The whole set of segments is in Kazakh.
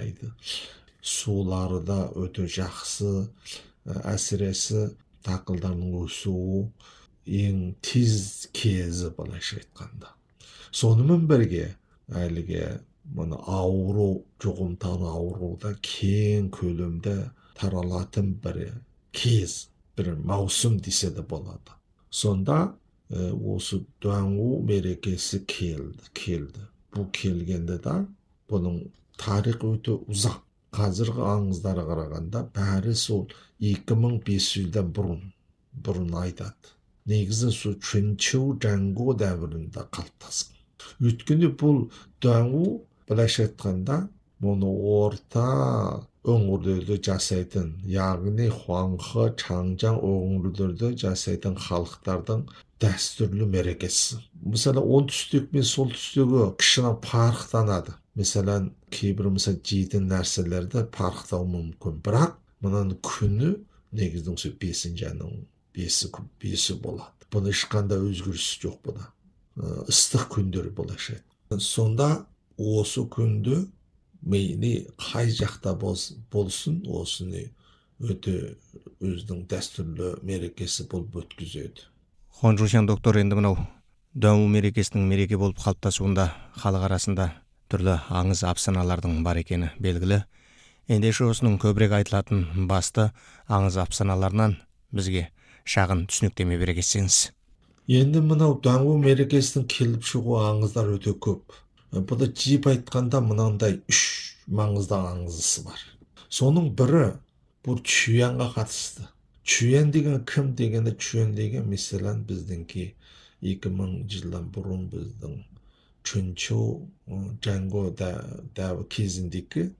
болмайды. Сулары да өте жақсы, әсіресе дақылдардың өсуі ең тез кезі былайша айтқанда. Сонымен бірге әліге мұны ауру, жұғымтан ауруда кең көлемде таралатын бір кез, бір маусым десе де болады. Сонда осы Даңу мерекесі келді. Бұл келгенде да бұның тарих өте ұзақ. Қазіргі аңыздарға қарағанда бәрі сол 2500-ден бұрын айтады. Негізі сол Чүнчу Жаңго дәуірінде қалыптасқан. Өйткені бұл Даңу былайша айтқанда мұны орта өңірлерде жасайтын, яғни Хуаңхы, Чаңжаң өңірлерде жасайтын халықтардың дәстүрлі мерекесі. Мысалы оңтүстік пен солтүстігі кішкене парықтанады. Mesela кейбір жейтін нәрселерді парықтау мүмкін. Бірақ мынаның күні негіздің сол 5-нің 5-і болады. Бұны ешқандай өзгеріс жоқ бұда. Ыстық күндер болашақ. Сонда осы күнді мейлі қай жақта болсын, осыны өте өзінің дәстүрлі мерекесі болып өткізеді. Хонжушан доктор, енді мынау Даңу мерекесінің мереке болып қалыптасуында халық арасында түрлі аңыз афсаналардың бар екені белгілі. Ендеше осының көбірек айтылатын басты аңыз афсаналарынан бізге шағын түсініктеме бере кетсеңіз. Енді мынау Даңу мерекесінің келіп шығу аңыздар өте көп. Бұда жиып айтқанда мынандай 3 маңызды аңызысы бар. Соның бірі бұл Чүянға қатысты. Чүян деген кім дегенде, Чүян деген мәселен біздіңки 2000 жылдан бұрын біздің Чүнчу Жаңго дәуі кезіндегі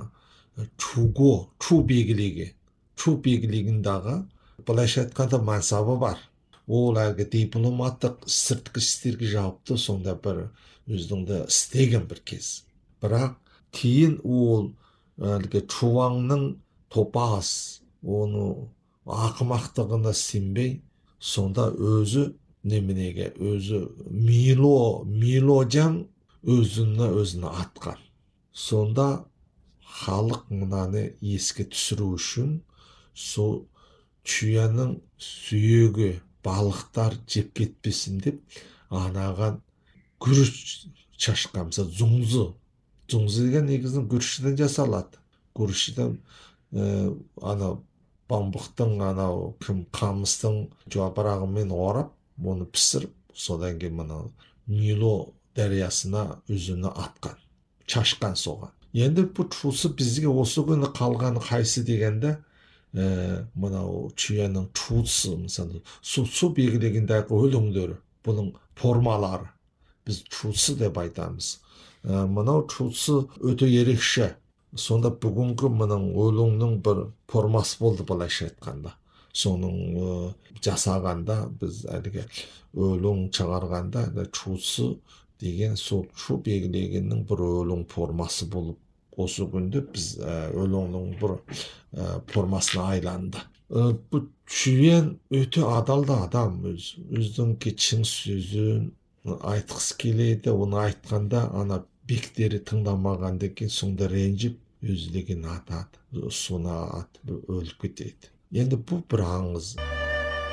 Чу бегілігіндағы былайша айтқанда мансабы бар. Ол әлгі дипломаттық сыртқы істерге жауапты, сонда бір өзіңді істеген бір кез. Бірақ кейін ол әлгі Чуаңның топас, оны ақымақтығына сенбей, сонда өзі неменеге, өзі Миложан өзіні атқан. Сонда халық мұнаны еске түсіру үшін сол Чүяның сүйегі балықтар жеп кетпесін деп анаған күріш шашқан. Мысалы Зұңзы деген негізін күріштен жасалады. Күріштен бамбықтың қамыстың жапырағымен орап, оны пісіріп, содан кейін мына Нило дариясына өзіні атқан, шашқан соған. Енді бұл Чусы бізге осы күні қалған қайсы дегенде, мынау Чүяның Чусы, мысалы, су белгілегендегі өлеңдері, бұның формалары. Біз Чусы деп айтамыз. Мынау Чусы өте ерекше. Сонда бүгінгі мұның өлеңнің бір формасы болды былайша айтқанда. Соның жасағанда біз әлгі өлең шығарғанда Чусы деген сол Чу белгілегеннің бір өлең формасы болып, осы күнде біз өлеңнің бір формасына айланды. Бұл Чүян өте адалды адам, өздің шын сөзін айтқысы келеді, оны айтқанда ана бектері тыңдамағанда екен, сонда ренжіп өзі деген атады, соны атып өліп кетеді. Енді бұл бір аңыз.